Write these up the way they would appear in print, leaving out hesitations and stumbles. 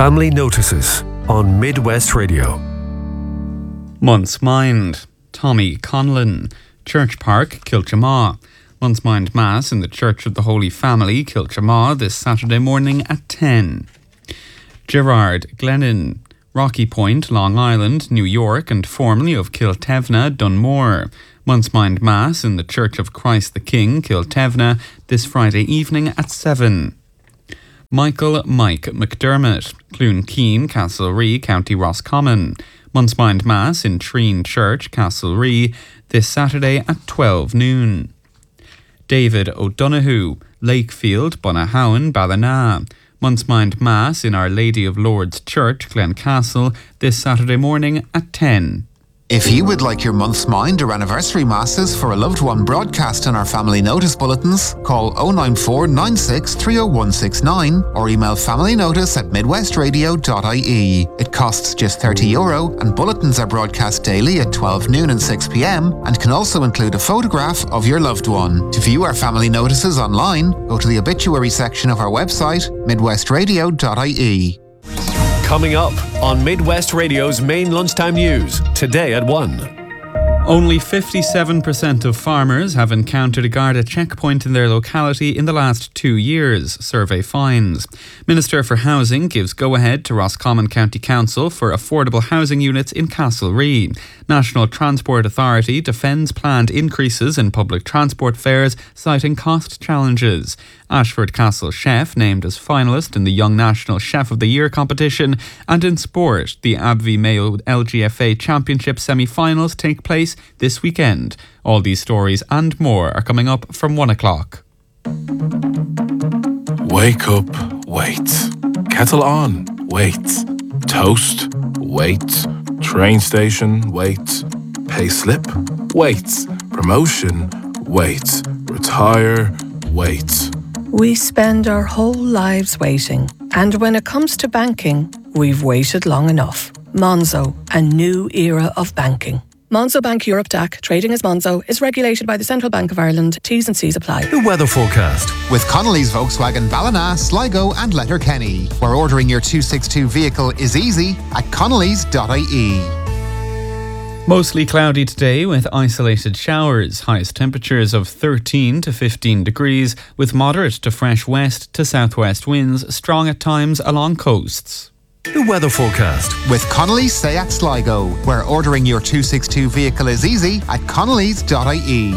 Family Notices on Midwest Radio. Month's Mind, Tommy Conlon, Church Park, Kilchamaw. Month's Mind Mass in the Church of the Holy Family, Kilchamaw, this Saturday morning at 10. Gerard Glennon, Rocky Point, Long Island, New York, and formerly of Kiltevna, Dunmore. Month's Mind Mass in the Church of Christ the King, Kiltevna, this Friday evening at 7. Michael Mike McDermott, Cloonkeen, Castlerea, County Roscommon. Month's Mind Mass in Treen Church, Castlerea, this Saturday at 12 noon. David O'Donoghue, Lakefield, Bunahowan, Ballina. Month's Mind Mass in Our Lady of Lourdes Church, Glencastle, this Saturday morning at 10. If you would like your month's mind or anniversary masses for a loved one broadcast in our family notice bulletins, call 094 96 30169 or email familynotice@midwestradio.ie. It costs just €30 and bulletins are broadcast daily at 12 noon and 6 p.m. and can also include a photograph of your loved one. To view our family notices online, go to the obituary section of our website, midwestradio.ie. Coming up on Midwest Radio's main lunchtime news, today at 1. Only 57% of farmers have encountered a Garda checkpoint in their locality in the last 2 years, survey finds. Minister for Housing gives go-ahead to Roscommon County Council for affordable housing units in Castlerea. National Transport Authority defends planned increases in public transport fares, citing cost challenges. Ashford Castle chef named as finalist in the Young National Chef of the Year competition. And in sport, the Abvie Mayo LGFA Championship semi-finals take place this weekend. All these stories and more are coming up from 1 o'clock. Wake up, wait. Kettle on, wait. Toast, wait. Train station, wait. Pay slip, wait. Promotion, wait. Retire, wait. We spend our whole lives waiting, and when it comes to banking, we've waited long enough. Monzo, a new era of banking. Monzo Bank Europe DAC, trading as Monzo, is regulated by the Central Bank of Ireland. T's and C's apply. The weather forecast with Connolly's Volkswagen Ballina, Sligo and Letterkenny, where ordering your 262 vehicle is easy at connellys.ie. Mostly cloudy today with isolated showers. Highest temperatures of 13 to 15 degrees with moderate to fresh west to southwest winds, strong at times along coasts. The weather forecast with Connolly's Seat Sligo, where ordering your 262 vehicle is easy at connellys.ie.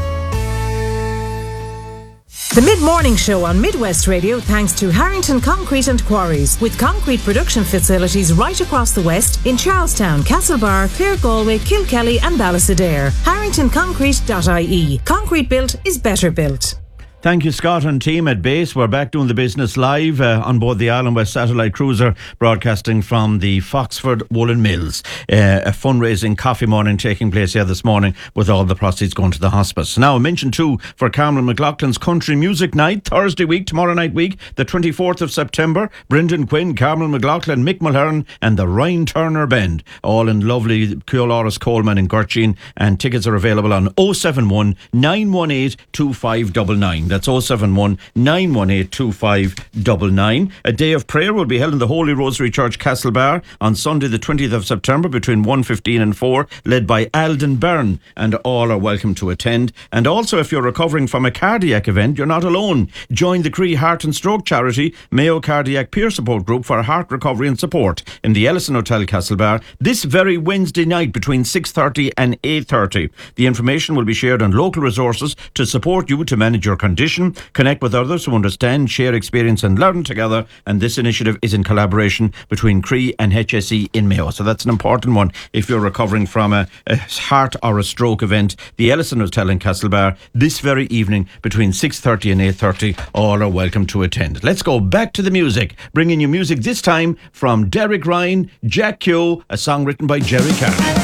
The Mid-Morning Show on Midwest Radio thanks to Harrington Concrete and Quarries, with concrete production facilities right across the West in Charlestown, Castlebar, Clare Galway, Kilkelly and Ballysadair. HarringtonConcrete.ie. Concrete built is better built. Thank you, Scott and team at base. We're back doing the business live on board the Island West Satellite Cruiser, broadcasting from the Foxford Woolen Mills. A fundraising coffee morning taking place here this morning with all the proceeds going to the hospice. Now, I mentioned too for Carmel McLaughlin's Country Music Night, Thursday week, tomorrow night week, the 24th of September. Brendan Quinn, Carmel McLaughlin, Mick Mulhern and the Ryan Turner Band, all in lovely Cuolaris Coleman in Gurchin, and tickets are available on 071 918 2599. That's 071 918 2599. A day of prayer will be held in the Holy Rosary Church, Castlebar, on Sunday the 20th of September between 1:15 and 4, led by Alden Byrne, and all are welcome to attend. And also, if you're recovering from a cardiac event, you're not alone. Join the Cree Heart and Stroke Charity Mayo Cardiac Peer Support Group for heart recovery and support in the Ellison Hotel, Castlebar, this very Wednesday night between 6:30 and 8:30. The information will be shared on local resources to support you to manage your condition, connect with others who understand, share experience and learn together. And this initiative is in collaboration between Cree and HSE in Mayo. So that's an important one if you're recovering from a heart or a stroke event. The Ellison Hotel in Castlebar this very evening between 6:30 and 8:30. All are welcome to attend. Let's go back to the music, bringing you music this time from Derek Ryan, Jack Keogh, a song written by Jerry Carney.